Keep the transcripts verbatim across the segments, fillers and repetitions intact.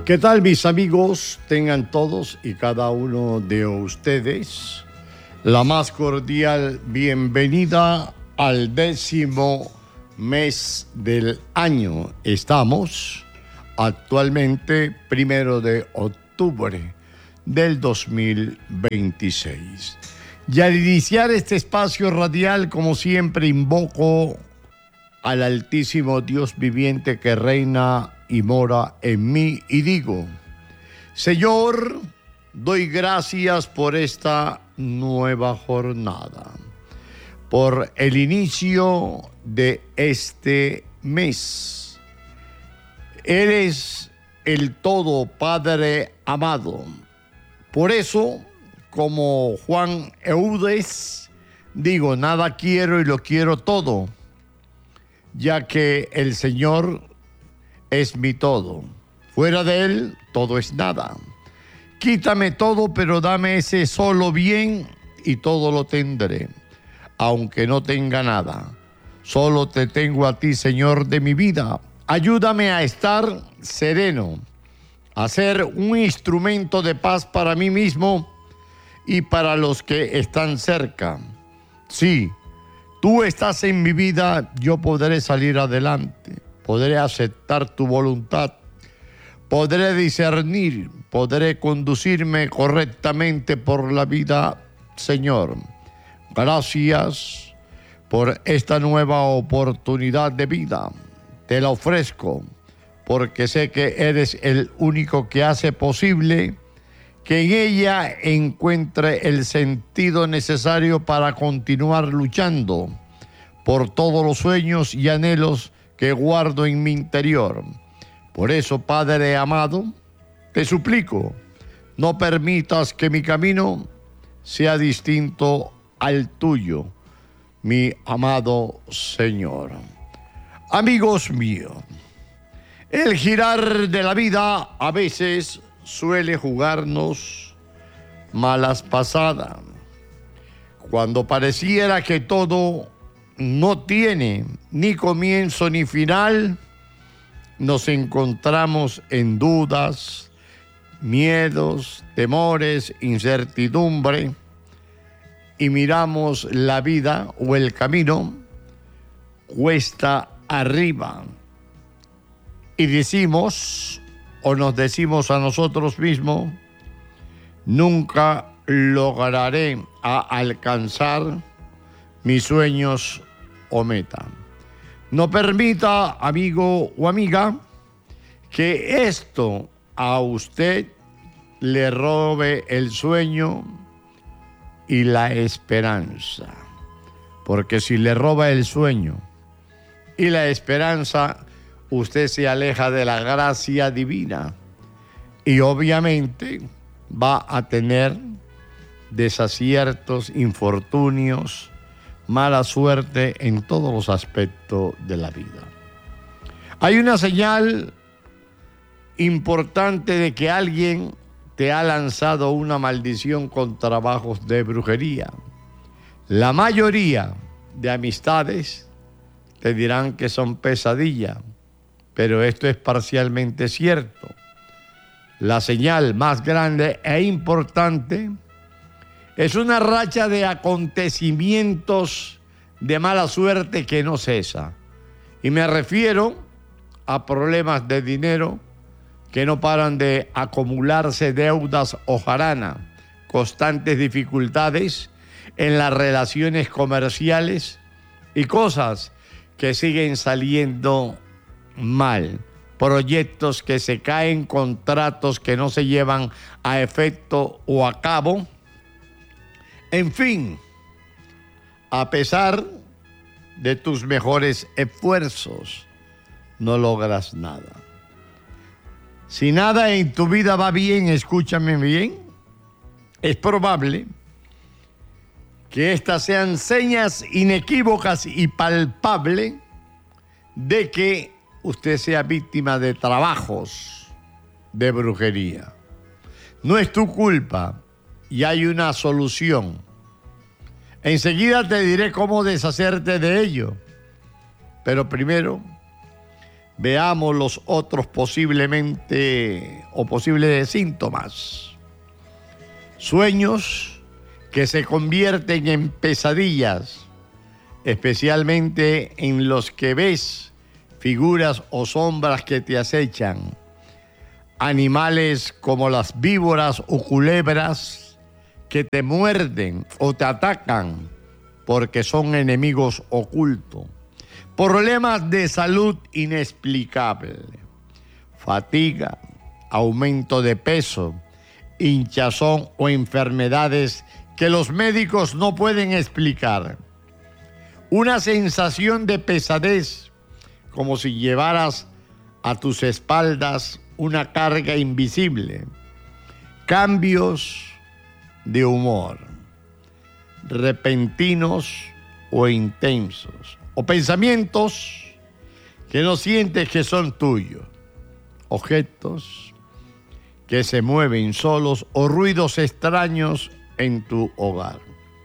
¿Qué tal, mis amigos? Tengan todos y cada uno de ustedes la más cordial bienvenida al décimo mes del año. Estamos actualmente primero de octubre del dos mil veintiséis. Y al iniciar este espacio radial, como siempre, invoco al Altísimo Dios viviente que reina y mora en mí y digo: Señor, doy gracias por esta nueva jornada, por el inicio de este mes. Eres el todo Padre amado. Por eso, como Juan Eudes, digo, nada quiero y lo quiero todo, ya que el Señor es mi todo. Fuera de Él, todo es nada. Quítame todo, pero dame ese solo bien y todo lo tendré, aunque no tenga nada. Solo te tengo a ti, Señor de mi vida. Ayúdame a estar sereno, a ser un instrumento de paz para mí mismo y para los que están cerca. Sí, tú estás en mi vida, yo podré salir adelante, podré aceptar tu voluntad, podré discernir, podré conducirme correctamente por la vida, Señor. Gracias por esta nueva oportunidad de vida. Te la ofrezco porque sé que eres el único que hace posible que en ella encuentre el sentido necesario para continuar luchando por todos los sueños y anhelos que guardo en mi interior. Por eso, Padre amado, te suplico, no permitas que mi camino sea distinto al tuyo, mi amado Señor. Amigos míos, el girar de la vida a veces suele jugarnos malas pasadas. Cuando pareciera que todo no tiene ni comienzo ni final, nos encontramos en dudas, miedos, temores, incertidumbre, y miramos la vida o el camino cuesta arriba y decimos o nos decimos a nosotros mismos: nunca lograré a alcanzar mis sueños o meta. No permita, amigo o amiga, que esto a usted le robe el sueño y la esperanza. Porque si le roba el sueño y la esperanza, usted se aleja de la gracia divina y obviamente va a tener desaciertos, infortunios, mala suerte en todos los aspectos de la vida. Hay una señal importante de que alguien te ha lanzado una maldición con trabajos de brujería. La mayoría de amistades te dirán que son pesadillas, pero esto es parcialmente cierto. La señal más grande e importante es una racha de acontecimientos de mala suerte que no cesa. Y me refiero a problemas de dinero que no paran de acumularse, deudas o jarana, constantes dificultades en las relaciones comerciales y cosas que siguen saliendo mal. Proyectos que se caen, contratos que no se llevan a efecto o a cabo. En fin, a pesar de tus mejores esfuerzos, no logras nada. Si nada en tu vida va bien, escúchame bien, es probable que estas sean señas inequívocas y palpables de que usted sea víctima de trabajos de brujería. No es tu culpa y hay una solución. Enseguida te diré cómo deshacerte de ello. Pero primero, Veamos los otros posiblemente o posibles síntomas. Sueños que se convierten en pesadillas, especialmente en los que ves figuras o sombras que te acechan. Animales como las víboras o culebras que te muerden o te atacan porque son enemigos ocultos. Problemas de salud inexplicables. Fatiga, aumento de peso, hinchazón o enfermedades que los médicos no pueden explicar. Una sensación de pesadez, como si llevaras a tus espaldas una carga invisible. Cambios de humor, repentinos o intensos, o pensamientos que no sientes que son tuyos, objetos que se mueven solos o ruidos extraños en tu hogar.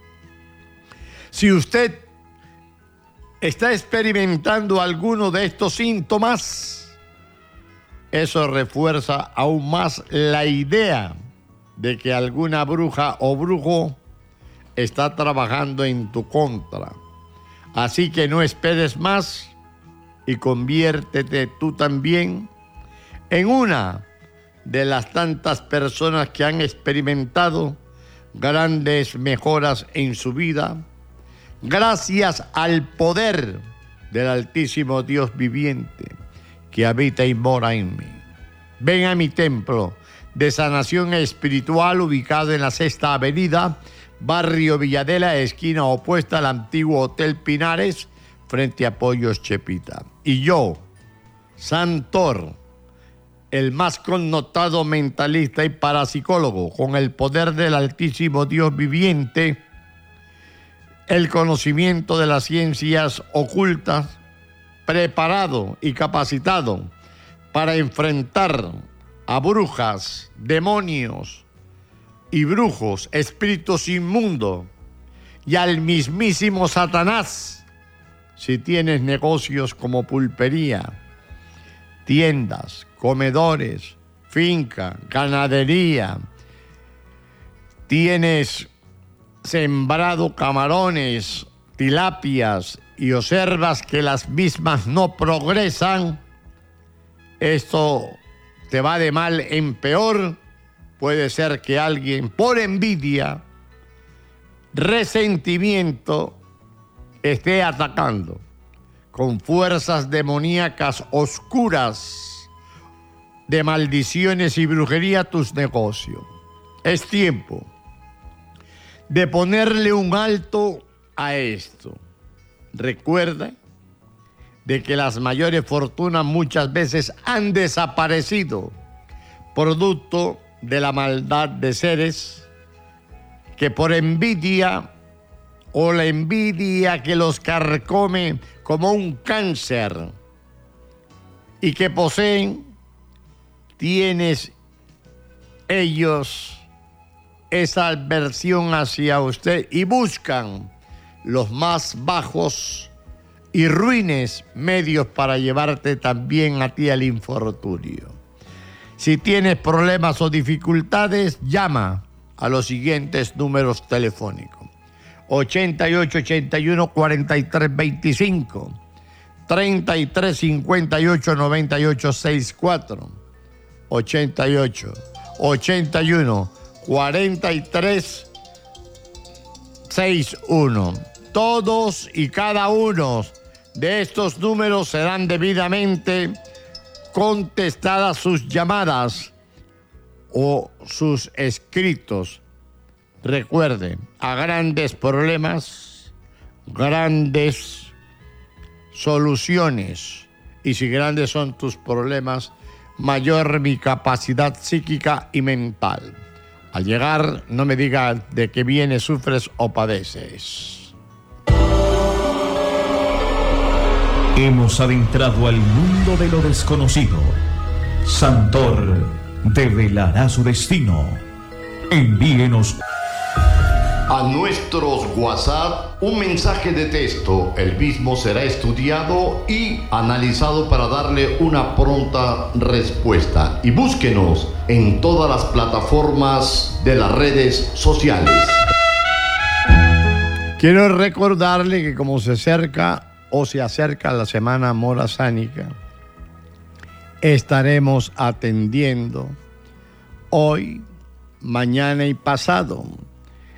Si usted está experimentando alguno de estos síntomas, eso refuerza aún más la idea de que alguna bruja o brujo está trabajando en tu contra. Así que no esperes más y conviértete tú también en una de las tantas personas que han experimentado grandes mejoras en su vida gracias al poder del Altísimo Dios viviente que habita y mora en mí. Ven a mi templo de sanación espiritual ubicado en la Sexta Avenida, Barrio Villadela, esquina opuesta al antiguo Hotel Pinares, frente a Pollos Chepita. Y yo, Santor, el más connotado mentalista y parapsicólogo, con el poder del Altísimo Dios viviente, el conocimiento de las ciencias ocultas, preparado y capacitado para enfrentar a brujas, demonios y brujos, espíritus inmundos y al mismísimo Satanás. Si tienes negocios como pulpería, tiendas, comedores, finca, ganadería, tienes sembrado camarones, tilapias y observas que las mismas no progresan, esto te va de mal en peor. Puede ser que alguien, por envidia, resentimiento, esté atacando con fuerzas demoníacas oscuras de maldiciones y brujería tus negocios. Es tiempo de ponerle un alto a esto. Recuerda de que las mayores fortunas muchas veces han desaparecido producto de la maldad de seres que por envidia o la envidia que los carcome como un cáncer y que poseen, tienes ellos esa aversión hacia usted y buscan los más bajos y ruines medios para llevarte también a ti al infortunio. Si tienes problemas o dificultades, llama a los siguientes números telefónicos: ochenta y ocho, ochenta y uno, cuarenta y tres veinticinco, treinta y tres, cincuenta y ocho, noventa y ocho, sesenta y cuatro, ochenta y ocho, ochenta y uno, cuarenta y tres, sesenta y uno. Todos y cada uno de estos números serán debidamente contestadas sus llamadas o sus escritos. Recuerde, a grandes problemas, grandes soluciones. Y si grandes son tus problemas, mayor mi capacidad psíquica y mental. Al llegar, no me digas de qué vienes, sufres o padeces. Hemos adentrado al mundo de lo desconocido. Santor develará su destino. Envíenos a nuestros WhatsApp un mensaje de texto. El mismo será estudiado y analizado para darle una pronta respuesta. Y búsquenos en todas las plataformas de las redes sociales. Quiero recordarle que como se acerca o se acerca la Semana Morazánica, estaremos atendiendo hoy, mañana y pasado